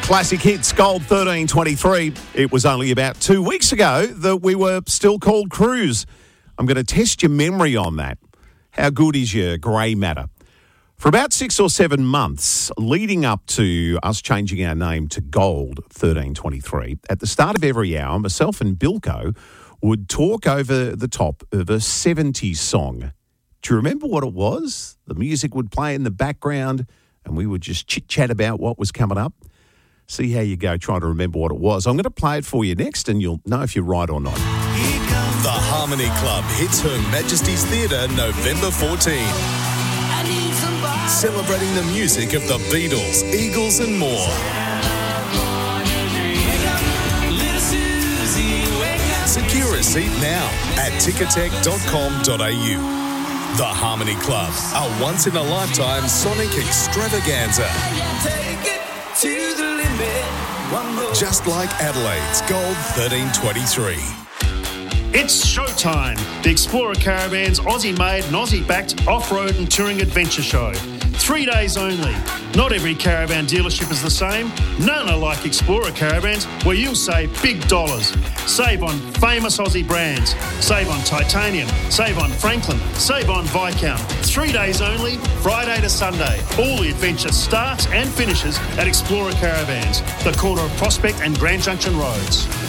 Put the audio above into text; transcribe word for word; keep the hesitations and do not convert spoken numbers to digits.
Classic hits, Gold thirteen twenty-three. It was only about two weeks ago that we were still called Cruise. I'm going to test your memory on that. How good is your grey matter? For about six or seven months leading up to us changing our name to Gold thirteen twenty-three, at the start of every hour, myself and Bilko would talk over the top of a seventies song. Do you remember what it was? The music would play in the background and we would just chit-chat about what was coming up. See how you go trying to remember what it was. I'm going to play it for you next and you'll know if you're right or not. The Harmony Club hits Her Majesty's Theatre November fourteenth. Celebrating the music of the Beatles, Eagles and more. Secure a seat now at ticketek dot com dot a u. The Harmony Club, a once-in-a-lifetime sonic extravaganza. Just like Adelaide's Gold thirteen twenty-three. It's showtime. The Explorer Caravan's Aussie-made and Aussie-backed off-road and touring adventure show. Three days only. Not every caravan dealership is the same. None are like Explorer Caravans, where you'll save big dollars. Save on famous Aussie brands. Save on Titanium. Save on Franklin. Save on Viscount. Three days only, Friday to Sunday. All the adventure starts and finishes at Explorer Caravans, the corner of Prospect and Grand Junction Roads.